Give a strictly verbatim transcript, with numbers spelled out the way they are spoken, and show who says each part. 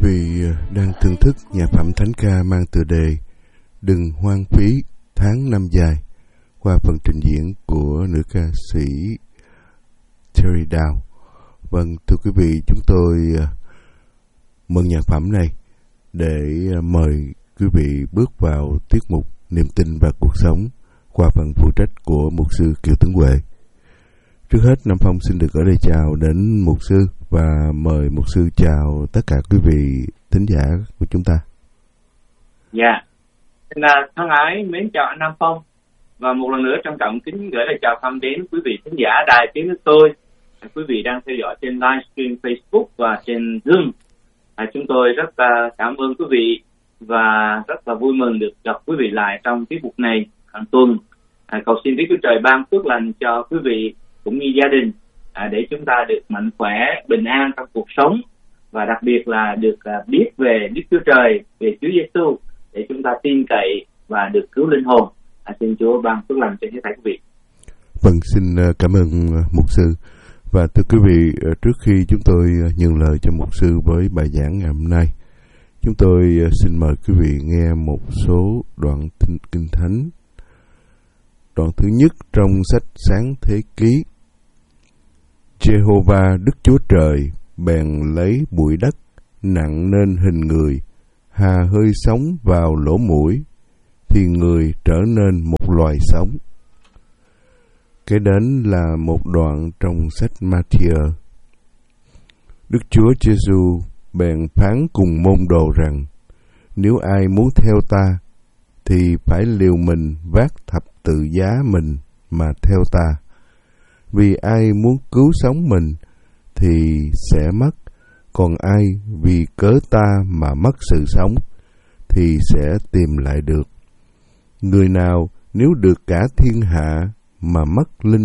Speaker 1: vị đang thưởng thức nhạc phẩm thánh ca mang tựa đề Đừng hoang phí tháng năm dài qua phần trình diễn của nữ ca sĩ Terry Dow. Vâng, thưa quý vị, chúng tôi mượn nhạc phẩm này để mời quý vị bước vào tiết mục Niềm tin và cuộc sống qua phần phụ trách của mục sư Kiều Tấn Huệ. Trước hết, Nam Phong xin được ở đây chào đến mục sư và mời mục sư chào tất cả quý vị thính giả của chúng ta.
Speaker 2: Dạ, yeah. Thân ái mến chào anh Nam Phong và một lần nữa trân trọng kính gửi lời chào thăm đến quý vị thính giả đài tiếng nước tôi. Quý vị đang theo dõi trên livestream Facebook và trên Zoom. À, chúng tôi rất uh, cảm ơn quý vị và rất là vui mừng được gặp quý vị lại trong tiết mục này hàng tuần. À, cầu xin Đức Chúa Trời ban phước lành cho quý vị cũng như gia đình à, để chúng ta được mạnh khỏe, bình an trong cuộc sống và đặc biệt là được à, biết về Đức Chúa Trời, về Chúa Giêsu để chúng ta tin cậy và được cứu linh hồn. À, xin Chúa ban phước lành cho hết thảy quý vị.
Speaker 1: Vâng, xin cảm ơn mục sư. Và thưa quý vị, trước khi chúng tôi nhường lời cho mục sư với bài giảng ngày hôm nay, chúng tôi xin mời quý vị nghe một số đoạn kinh thánh. Đoạn thứ nhất trong sách Sáng Thế Ký. Jehovah Đức Chúa Trời bèn lấy bụi đất nặng nên hình người, hà hơi sống vào lỗ mũi, thì người trở nên một loài sống. Kế đến là một đoạn trong sách Ma-thi-ơ. Đức Chúa Giêsu bèn phán cùng môn đồ rằng, nếu ai muốn theo ta, thì phải liều mình vác thập tự giá mình mà theo ta. Vì ai muốn cứu sống mình thì sẽ mất, còn ai vì cớ ta mà mất sự sống thì sẽ tìm lại được. Người nào nếu được cả thiên hạ mà mất linh